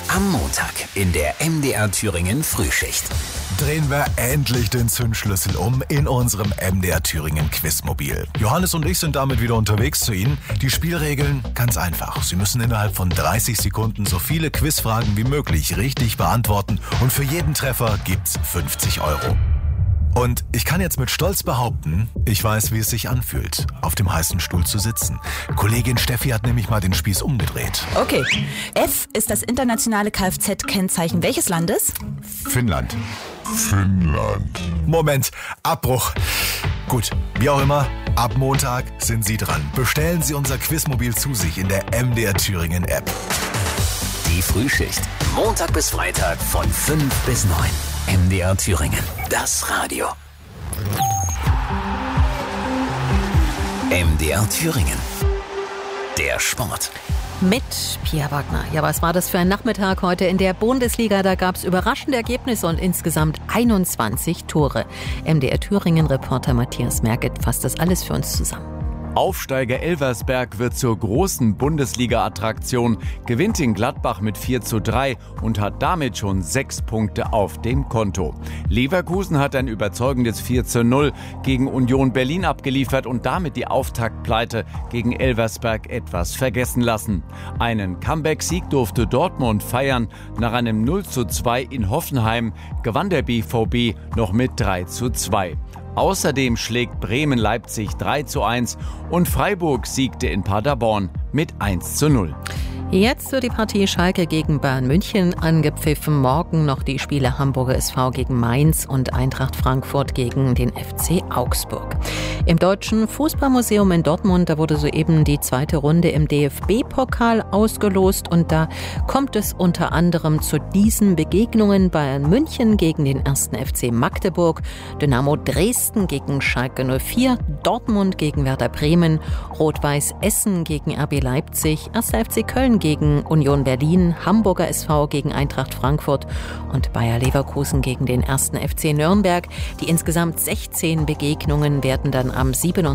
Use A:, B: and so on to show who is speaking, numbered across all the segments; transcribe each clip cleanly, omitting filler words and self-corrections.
A: Am Montag in der MDR Thüringen Frühschicht.
B: Drehen wir endlich den Zündschlüssel um in unserem MDR Thüringen Quizmobil. Johannes und ich sind damit wieder unterwegs zu Ihnen. Die Spielregeln ganz einfach. Sie müssen innerhalb von 30 Sekunden so viele Quizfragen wie möglich richtig beantworten und für jeden Treffer gibt's 50 €. Und ich kann jetzt mit Stolz behaupten, ich weiß, wie es sich anfühlt, auf dem heißen Stuhl zu sitzen. Kollegin Steffi hat nämlich mal den Spieß umgedreht.
C: Okay. F ist das internationale Kfz-Kennzeichen welches Landes?
B: Finnland. Moment, Abbruch. Gut, wie auch immer, ab Montag sind Sie dran. Bestellen Sie unser Quizmobil zu sich in der MDR Thüringen App.
A: Die Frühschicht. Montag bis Freitag von 5 bis 9. MDR Thüringen. Das Radio. MDR Thüringen. Der Sport.
D: Mit Pia Wagner. Ja, was war das für ein Nachmittag heute in der Bundesliga? Da gab es überraschende Ergebnisse und insgesamt 21 Tore. MDR Thüringen-Reporter Matthias Merget fasst das alles für uns zusammen.
E: Aufsteiger Elversberg wird zur großen Bundesliga-Attraktion, gewinnt in Gladbach mit 4:3 und hat damit schon 6 Punkte auf dem Konto. Leverkusen hat ein überzeugendes 4:0 gegen Union Berlin abgeliefert und damit die Auftaktpleite gegen Elversberg etwas vergessen lassen. Einen Comeback-Sieg durfte Dortmund feiern. Nach einem 0:2 in Hoffenheim gewann der BVB noch mit 3:2. Außerdem schlägt Bremen Leipzig 3:1 und Freiburg siegte in Paderborn mit 1:0.
D: Jetzt wird die Partie Schalke gegen Bayern München angepfiffen. Morgen noch die Spiele Hamburger SV gegen Mainz und Eintracht Frankfurt gegen den FC Augsburg. Im Deutschen Fußballmuseum in Dortmund, da wurde soeben die zweite Runde im DFB-Pokal ausgelost und da kommt es unter anderem zu diesen Begegnungen: Bayern München gegen den 1. FC Magdeburg, Dynamo Dresden gegen Schalke 04, Dortmund gegen Werder Bremen, Rot-Weiß Essen gegen RB Leipzig, 1. FC Köln gegen Union Berlin, Hamburger SV gegen Eintracht Frankfurt und Bayer Leverkusen gegen den 1. FC Nürnberg. Die insgesamt 16 Begegnungen werden dann am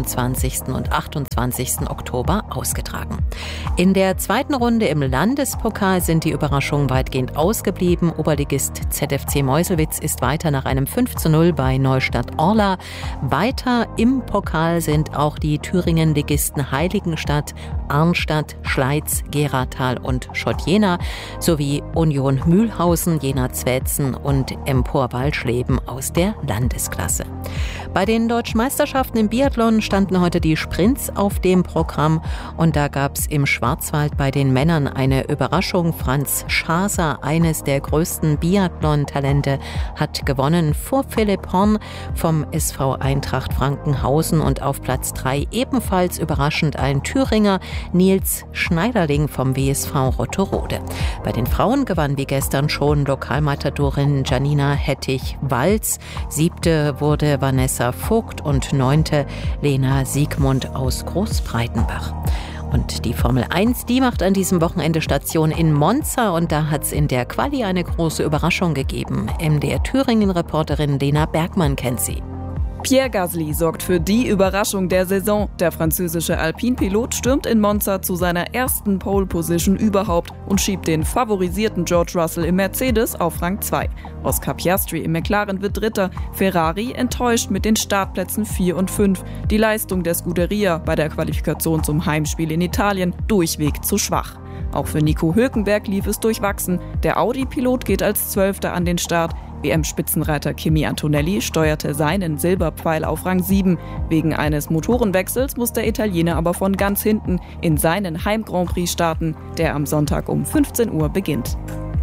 D: 27. und 28. Oktober ausgetragen. In der zweiten Runde im Landespokal sind die Überraschungen weitgehend ausgeblieben. Oberligist ZFC Meuselwitz ist weiter nach einem 5:0 bei Neustadt Orla. Weiter im Pokal sind auch die Thüringen-Ligisten Heiligenstadt, Arnstadt, Schleiz, Geratal und Schott-Jena sowie Union Mühlhausen, Jena-Zweitzen und Empor Walschleben aus der Landesklasse. Bei den Deutschen Meisterschaften im Biathlon standen heute die Sprints auf dem Programm und da gab es im Schwarzwald bei den Männern eine Überraschung. Franz Schaser, eines der größten Biathlon-Talente, hat gewonnen vor Philipp Horn vom SV Eintracht Frankenhausen und auf Platz 3 ebenfalls überraschend ein Thüringer, Nils Schneiderling vom WSV Rotterode. Bei den Frauen gewann wie gestern schon Lokalmatadorin Janina Hettich-Walz. 7. wurde Vanessa Vogt und 9. Lena Siegmund aus Großbreitenbach. Und die Formel 1, die macht an diesem Wochenende Station in Monza und da hat es in der Quali eine große Überraschung gegeben. MDR Thüringen-Reporterin Lena Bergmann kennt sie.
F: Pierre Gasly sorgt für die Überraschung der Saison. Der französische Alpine-Pilot stürmt in Monza zu seiner ersten Pole-Position überhaupt und schiebt den favorisierten George Russell im Mercedes auf Rang 2. Oscar Piastri im McLaren wird Dritter. Ferrari enttäuscht mit den Startplätzen 4 und 5. Die Leistung der Scuderia bei der Qualifikation zum Heimspiel in Italien durchweg zu schwach. Auch für Nico Hülkenberg lief es durchwachsen. Der Audi-Pilot geht als 12. an den Start. WM-Spitzenreiter Kimi Antonelli steuerte seinen Silberpfeil auf Rang 7. Wegen eines Motorenwechsels muss der Italiener aber von ganz hinten in seinen Heim-Grand Prix starten, der am Sonntag um 15 Uhr beginnt.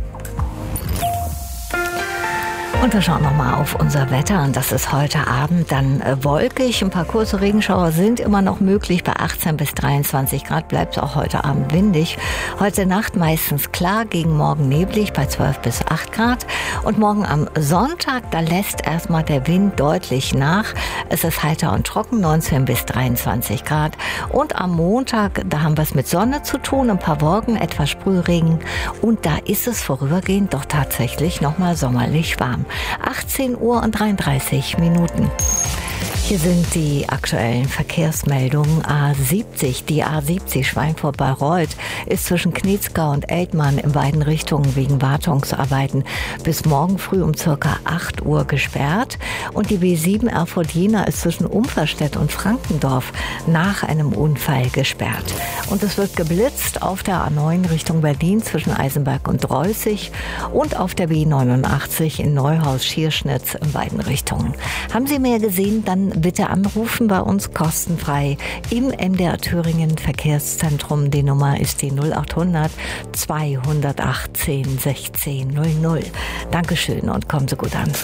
G: Und wir schauen nochmal auf unser Wetter und das ist heute Abend dann wolkig. Ein paar kurze Regenschauer sind immer noch möglich. Bei 18 bis 23 Grad bleibt es auch heute Abend windig. Heute Nacht meistens klar, gegen morgen neblig bei 12 bis 8 Grad. Und morgen am Sonntag, da lässt erstmal der Wind deutlich nach. Es ist heiter und trocken, 19 bis 23 Grad. Und am Montag, da haben wir es mit Sonne zu tun, ein paar Wolken, etwas Sprühregen. Und da ist es vorübergehend doch tatsächlich nochmal sommerlich warm. 18 Uhr und 33 Minuten. Hier sind die aktuellen Verkehrsmeldungen. A70, die A70 Schweinfurt-Bayreuth ist zwischen Kniezgau und Eltmann in beiden Richtungen wegen Wartungsarbeiten bis morgen früh um ca. 8 Uhr gesperrt. Und die B7 Erfurt-Jena ist zwischen Umferstedt und Frankendorf nach einem Unfall gesperrt. Und es wird geblitzt auf der A9 Richtung Berlin zwischen Eisenberg und Dreußig und auf der B89 in Neuhaus-Schierschnitz in beiden Richtungen. Haben Sie mehr gesehen? Dann bitte anrufen bei uns kostenfrei im MDR Thüringen Verkehrszentrum. Die Nummer ist die 0800 218 1600. Dankeschön und kommen Sie gut an.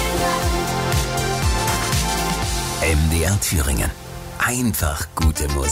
A: MDR Thüringen. Einfach gute Musik.